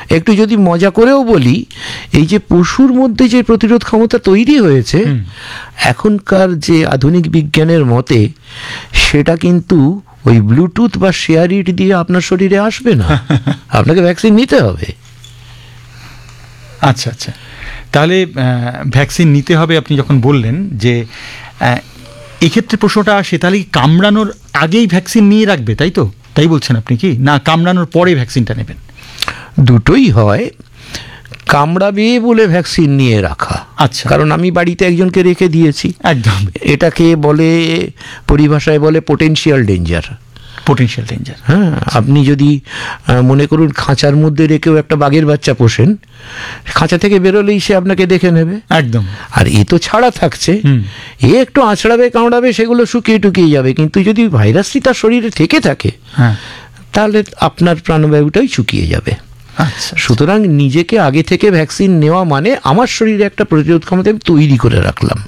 একটু যদি মজা করেও বলি, এই যে পশুর মধ্যে যে প্রতিরোধ ক্ষমতা তৈরি হয়েছে এখনকার যে আধুনিক বিজ্ঞানের মতে, সেটা কিন্তু ওই ব্লুটুথ বা শেয়ার ইট দিয়ে আপনার শরীরে আসবে না, আপনাকে ভ্যাকসিন নিতে হবে। আচ্ছা আচ্ছা, তাহলে ভ্যাকসিন নিতে হবে আপনি যখন বললেন যে এক্ষেত্রে প্রশ্নটা আসে, তাহলে কামড়ানোর আগেই ভ্যাকসিন নিয়ে রাখবে, তাই তো? তাই বলছেন আপনি কি, না কামড়ানোর পরে ভ্যাকসিনটা নেবেন? দুটোই হয়। কামড়াবে বলে ভ্যাকসিন নিয়ে রাখা, আচ্ছা, কারণ আমি বাড়িতে একজনকে রেখে দিয়েছি, একদম, এটাকে বলে পরিভাষায় বলে পোটেনশিয়াল ডেঞ্জার। পোটেনশিয়াল ডেঞ্জার, হ্যাঁ। আপনি যদি মনে করুন খাঁচার মধ্যে রেখেও একটা বাঘের বাচ্চা পোষেন, খাঁচা থেকে বেরোলেই সে আপনাকে দেখে নেবে, একদম। আর এ তো ছাড়া থাকছে, এ একটু আঁচড়াবে কামড়াবে, সেগুলো শুকিয়ে টুকিয়ে যাবে, কিন্তু যদি ভাইরাসটি তার শরীরে থেকে থাকে তাহলে আপনার প্রাণবায়ুটাই শুকিয়ে যাবে। আচ্ছা, সুতরাং নিজেকে আগে থেকে ভ্যাকসিন নেওয়া মানে আমার শরীরে একটা প্রতিরোধ ক্ষমতা আমি তৈরি করে রাখলাম।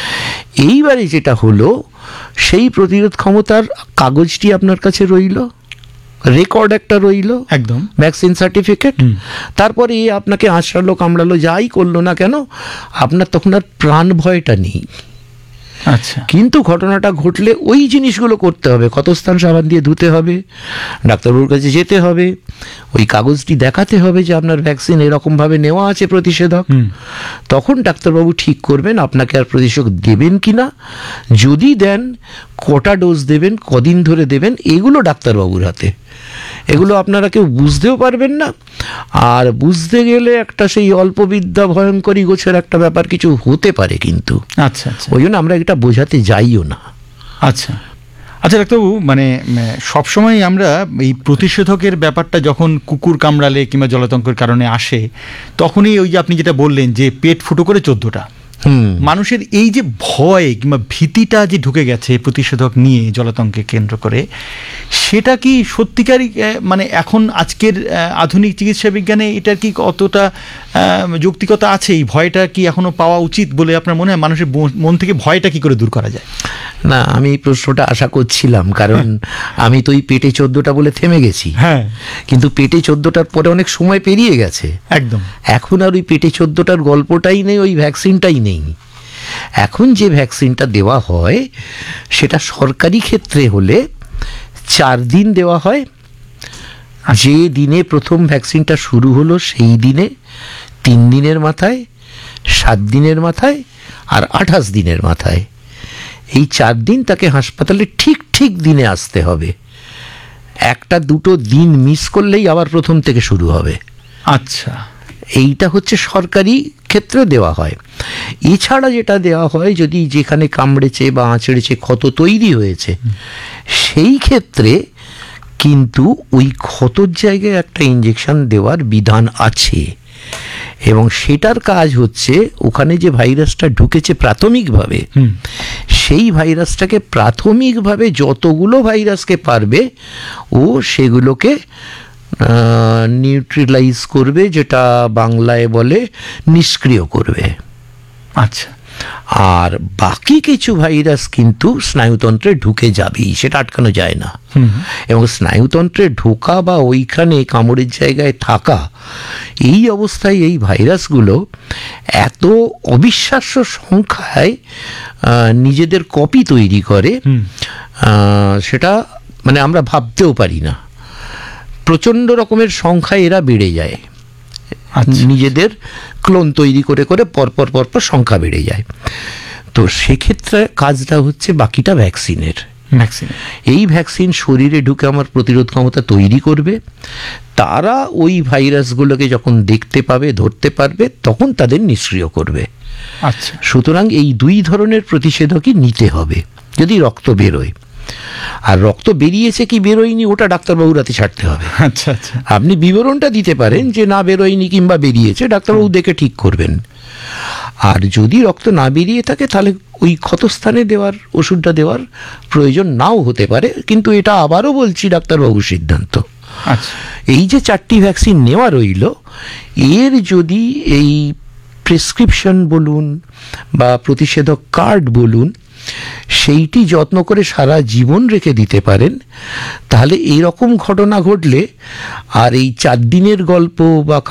এইবারে যেটা হলো, সেই প্রতিরোধ ক্ষমতার কাগজটি আপনার কাছে রইল, রেকর্ড একটা রইল, একদম, ভ্যাকসিন সার্টিফিকেট। তারপরে আপনাকে আঁচড়ালো কামড়ালো যাই করলো না কেন, আপনার তখন আর প্রাণ ভয়টা নেই। আচ্ছা, কিন্তু ঘটনাটা ঘটলে ওই জিনিসগুলো করতে হবে, ক্ষতস্থান সাবান দিয়ে ধুতে হবে, ডাক্তারবাবুর কাছে যেতে হবে, ওই কাগজটি দেখাতে হবে যে আপনার ভ্যাকসিন এরকমভাবে নেওয়া আছে প্রতিষেধক। তখন ডাক্তারবাবু ঠিক করবেন আপনাকে আর প্রতিষেধক দেবেন কিনা, যদি দেন কটা ডোজ দেবেন, কদিন ধরে দেবেন, এগুলো ডাক্তারবাবুর হাতে। এগুলো আপনারা কেউ বুঝতেও পারবেন না, আর বুঝতে গেলে একটা সেই অল্পবিদ্যা ভয়ঙ্করী গোছের একটা ব্যাপার কিছু হতে পারে কিন্তু। আচ্ছা আচ্ছা, ওই জন্য আমরা এটা বোঝাতে যাইও না। আচ্ছা আচ্ছা ডাক্তারবাবু, মানে সবসময় আমরা এই প্রতিষেধকের ব্যাপারটা যখন কুকুর কামড়ালে কিংবা জলাতঙ্কের কারণে আসে, তখনই ওই যে আপনি যেটা বললেন যে পেট ফুটো করে 14টা, মানুষের এই যে ভয় কিংবা ভীতিটা যে ঢুকে গেছে প্রতিষেধক নিয়ে জলাতঙ্কে কেন্দ্র করে, সেটা কি সত্যিকারই মানে এখন আজকের আধুনিক চিকিৎসা বিজ্ঞানে এটার কি কতটা যৌক্তিকতা আছে? এই ভয়টা কি এখনো পাওয়া উচিত বলে আপনার মনে হয়? মানুষের মন থেকে ভয়টা কি করে দূর করা যায়? না, আমি এই প্রশ্নটা আশা করছিলাম, কারণ আমি তো এই পেটে 14টা বলে থেমে গেছি। হ্যাঁ, কিন্তু পেটে 14টার পরে অনেক সময় পেরিয়ে গেছে, একদম। এখন আর ওই পেটে 14টার গল্পটাই নেই, ওই ভ্যাকসিনটাই নেই। এখন যে ভ্যাকসিনটা দেওয়া হয় সেটা সরকারি ক্ষেত্রে হলে 4 দিন দেওয়া হয়। যে দিনে প্রথম ভ্যাকসিনটা শুরু হলো সেই দিনে, 3 দিনের মাথায়, 7 দিনের মাথায় আর 28 দিনের মাথায়, এই 4 দিন তাকে হাসপাতালে ঠিক ঠিক দিনে আসতে হবে। একটা দুটো দিন মিস করলেই আবার প্রথম থেকে শুরু হবে। আচ্ছা, এইটা হচ্ছে সরকারি ক্ষেত্রে দেওয়া হয়। এছাড়া যেটা দেওয়া হয়, যদি যেখানে কামড়েছে বা আঁচড়েছে ক্ষত তৈরি হয়েছে, সেই ক্ষেত্রে কিন্তু ওই ক্ষতর জায়গায় একটা ইঞ্জেকশন দেওয়ার বিধান আছে, এবং সেটার কাজ হচ্ছে ওখানে যে ভাইরাসটা ঢুকেছে প্রাথমিকভাবে, সেই ভাইরাসটাকে প্রাথমিকভাবে যতগুলো ভাইরাসকে পারবে ও সেগুলোকে নিউট্রিলাইজ করবে, যেটা বাংলায় বলে নিষ্ক্রিয় করবে। আচ্ছা, আর বাকি কিছু ভাইরাস কিন্তু স্নায়ুতন্ত্রে ঢুকে যাবেই, সেটা আটকানো যায় না। এবং স্নায়ুতন্ত্রে ঢোকা বা ওইখানে কামড়ের জায়গায় থাকা, এই অবস্থায় এই ভাইরাসগুলো এত অবিশ্বাস্য সংখ্যায় নিজেদের কপি তৈরি করে, সেটা মানে আমরা ভাবতেও পারি না। প্রচণ্ড রকমের সংখ্যায় এরা বেড়ে যায়, নিজেদের ক্লোন তৈরি করে করে পরপর পরপর সংখ্যা বেড়ে যায়। তো সেক্ষেত্রে কাজটা হচ্ছে বাকিটা ভ্যাকসিনের। এই ভ্যাকসিন শরীরে ঢুকে আমার প্রতিরোধ ক্ষমতা তৈরি করবে, তারা ওই ভাইরাসগুলোকে যখন দেখতে পাবে, ধরতে পারবে, তখন তাদের নিষ্ক্রিয় করবে। আচ্ছা, সুতরাং এই 2 ধরনের প্রতিষেধকই নিতে হবে যদি রক্ত বেরোয়। আর রক্ত বেরিয়েছে কি বেরোয়নি ওটা ডাক্তারবাবুর হাতে ছাড়তে হবে। আচ্ছা আচ্ছা, আপনি বিবরণটা দিতে পারেন যে না বেরোয়নি কিংবা বেরিয়েছে, ডাক্তারবাবু দেখে ঠিক করবেন। আর যদি রক্ত না বেরিয়ে থাকে তাহলে ওই ক্ষতস্থানে দেওয়ার ওষুধটা দেওয়ার প্রয়োজন নাও হতে পারে, কিন্তু এটা আবারও বলছি ডাক্তারবাবুর সিদ্ধান্ত। আচ্ছা, এই যে 4টি ভ্যাকসিন নেওয়া রইল, এর যদি এই প্রেসক্রিপশন বলুন বা প্রতিষেধক কার্ড বলুন, সেইটি যত্ন করে সারা জীবন রেখে দিতে পারেন, তাহলে এইরকম ঘটনা ঘটলে আর এই 4 দিনের গল্প বা